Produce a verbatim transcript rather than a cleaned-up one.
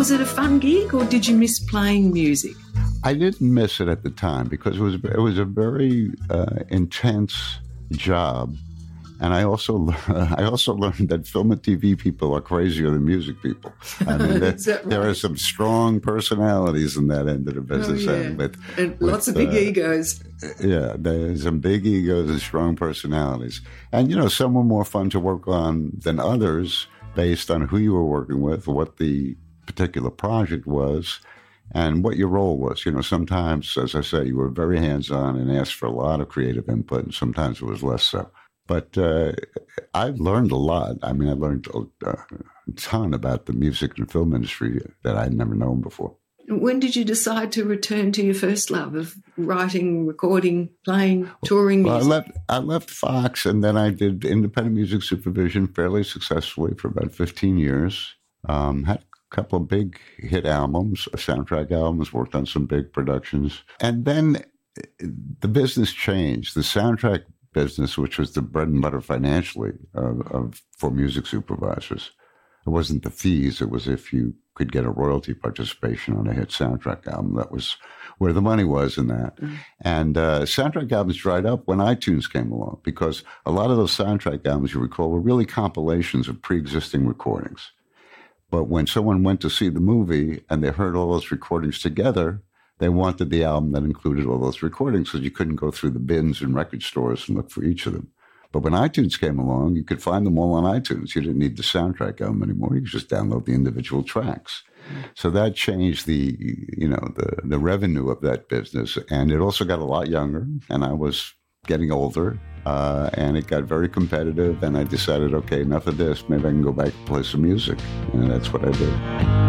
Was it a fun gig or did you miss playing music? I didn't miss it at the time because it was it was a very uh, intense job. And I also I also learned that film and T V people are crazier than music people. I mean, there, right? there are some strong personalities in that end of the business. Oh, yeah. And, with, and with, lots of big uh, egos. Yeah, there's some big egos and strong personalities. And, you know, some were more fun to work on than others based on who you were working with, what the particular project was, and what your role was. You know, sometimes, as I say, you were very hands-on and asked for a lot of creative input, and sometimes it was less so. But uh, I've learned a lot. I mean, I learned a, a ton about the music and film industry that I'd never known before. When did you decide to return to your first love of writing, recording, playing, touring music? Well, I left, I left Fox, and then I did independent music supervision fairly successfully for about fifteen years. Um, had a couple of big hit albums, soundtrack albums, worked on some big productions. And then the business changed. The soundtrack business, which was the bread and butter financially of, of for music supervisors. It wasn't the fees. It was if you could get a royalty participation on a hit soundtrack album. That was where the money was in that. Mm. And uh, soundtrack albums dried up when iTunes came along because a lot of those soundtrack albums, you recall, were really compilations of pre-existing recordings. But when someone went to see the movie and they heard all those recordings together, they wanted the album that included all those recordings because you couldn't go through the bins in record stores and look for each of them. But when iTunes came along, you could find them all on iTunes. You didn't need the soundtrack album anymore. You could just download the individual tracks. So that changed the, you know, the, the revenue of that business. And it also got a lot younger, and I was getting older, uh, and it got very competitive. And I decided, okay, enough of this. Maybe I can go back and play some music. And that's what I did.